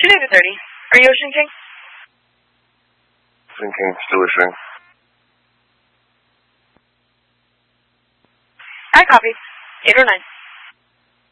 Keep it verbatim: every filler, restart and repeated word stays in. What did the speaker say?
David thirty. Are you Ocean King? Ocean King, still issuing. I copy. eight oh nine.